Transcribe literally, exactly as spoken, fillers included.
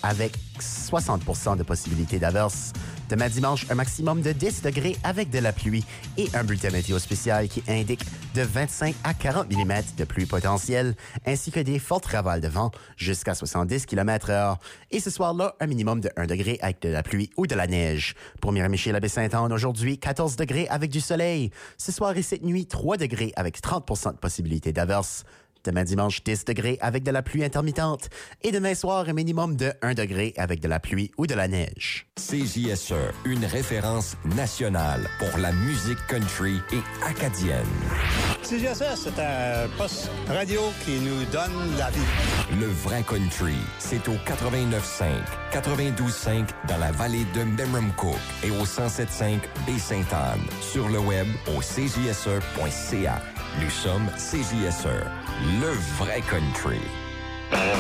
avec soixante pour cent de possibilité d'averse. Demain dimanche, un maximum de dix degrés avec de la pluie et un bulletin météo spécial qui indique de vingt-cinq à quarante millimètres de pluie potentielle, ainsi que des fortes rafales de vent jusqu'à soixante-dix kilomètres heure. Et ce soir-là, un minimum de un degré avec de la pluie ou de la neige. Pour Miramichi-la-Baie-Sainte-Anne, aujourd'hui, quatorze degrés avec du soleil. Ce soir et cette nuit, trois degrés avec trente pour cent de possibilité d'averse. Demain dimanche, dix degrés avec de la pluie intermittente. Et demain soir, un minimum de un degré avec de la pluie ou de la neige. C J S E, une référence nationale pour la musique country et acadienne. C J S E, c'est un poste radio qui nous donne la vie. Le vrai country, c'est au quatre-vingt-neuf cinq, quatre-vingt-douze cinq dans la vallée de Memramcook et au cent sept cinq Baie-Sainte-Anne. Sur le web au c j s e point c a. Nous sommes C J S E, le vrai country.